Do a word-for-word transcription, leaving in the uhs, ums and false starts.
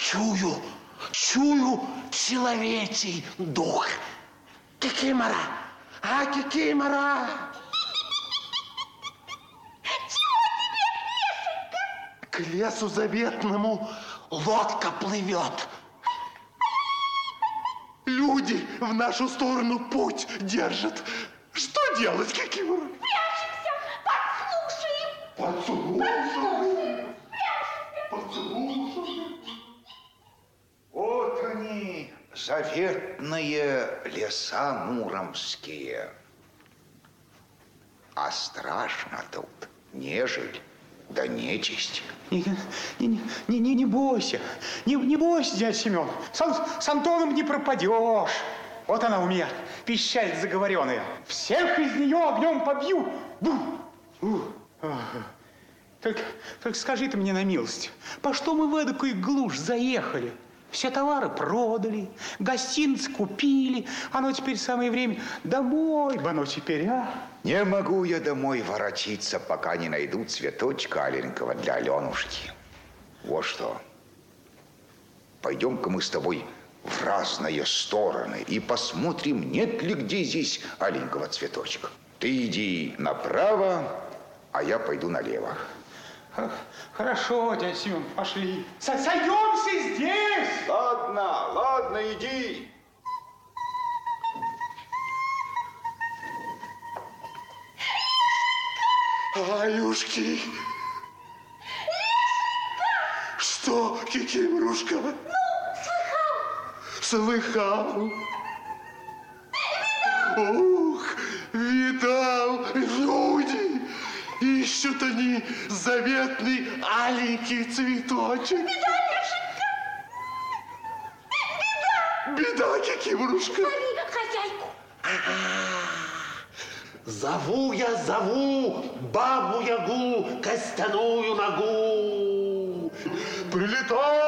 чую, чую человечий дух. Кикимора, а, Кикимора? Чего тебе, Лешенька? К лесу заветному лодка плывет. Люди в нашу сторону путь держат. Что делать, Кикимора? Прячемся, подслушаем. Подслушаем. Подслушаем. Вот они, заветные леса муромские. А страшно тут, нежели да нечисть. Не, не, не, не, не бойся, не, не бойся, дядя Семен. С, с Антоном не пропадешь. Вот она у меня, пищаль заговоренная. Всех из нее огнем побью. Бу! Бу! Только, только скажи ты мне на милость, по что мы в эдакую глушь заехали? Все товары продали, гостиниц купили. Оно теперь самое время домой бы оно теперь, а? Не могу я домой воротиться, пока не найду цветочка аленького для Аленушки. Вот что. Пойдем-ка мы с тобой в разные стороны и посмотрим, нет ли где здесь аленького цветочка. Ты иди направо, а я пойду налево. Хорошо, дядя Семен, пошли. Сойдемся здесь! Ладно, ладно, иди. Аюшки! Что, Кикиморушка? Ну, слыхал. Слыхал. Ух, видал, люди. Ищут они заветный аленький цветочек. Беда, Лешенька. Беда. Беда, Кикиморушка. Зови хозяйку. Зову я, зову бабу-ягу, костяную ногу. Прилетай!